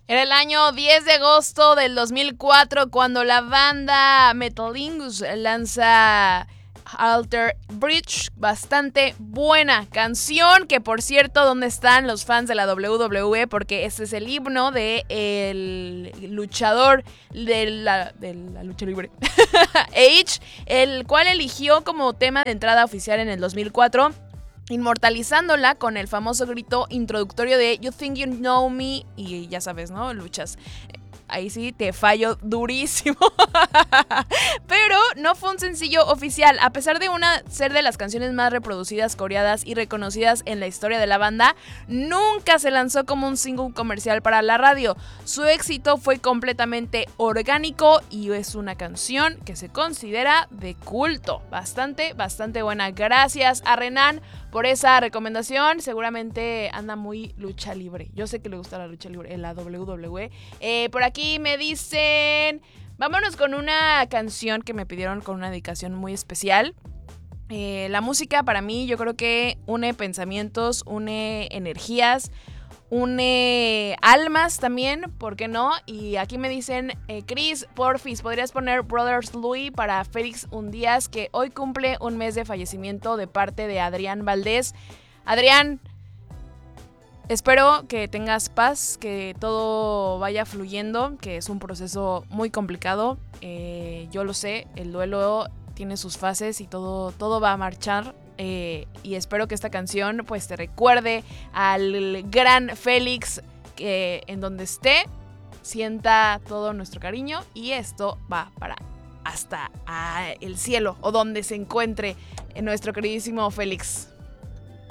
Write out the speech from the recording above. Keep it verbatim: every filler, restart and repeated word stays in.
Era el año diez de agosto del dos mil cuatro cuando la banda Metalingus lanza Alter Bridge, bastante buena canción, que por cierto, ¿dónde están los fans de la W W E? Porque este es el himno de el luchador de la, de la lucha libre Edge, el cual eligió como tema de entrada oficial en el dos mil cuatro, inmortalizándola con el famoso grito introductorio de You Think You Know Me, y ya sabes, ¿no? Luchas. Ahí sí te fallo durísimo. Pero no fue un sencillo oficial. A pesar de una ser de las canciones más reproducidas, coreadas y reconocidas en la historia de la banda, nunca se lanzó como un single comercial para la radio. Su éxito fue completamente orgánico y es una canción que se considera de culto. Bastante, bastante buena. Gracias a Renan por esa recomendación. Seguramente anda muy lucha libre. Yo sé que le gusta la lucha libre en la W W E. Eh, por aquí me dicen... Vámonos con una canción que me pidieron con una dedicación muy especial. Eh, la música para mí yo creo que une pensamientos, une energías, une almas también, ¿por qué no? Y aquí me dicen, eh, Chris, porfis, ¿podrías poner Brothers Louie para Félix Undíaz, que hoy cumple un mes de fallecimiento de parte de Adrián Valdés? Adrián, espero que tengas paz, que todo vaya fluyendo, que es un proceso muy complicado. Eh, yo lo sé, el duelo tiene sus fases y todo, todo va a marchar. Eh, y espero que esta canción pues te recuerde al gran Félix, que en donde esté sienta todo nuestro cariño, y esto va para hasta ah, el cielo o donde se encuentre nuestro queridísimo Félix.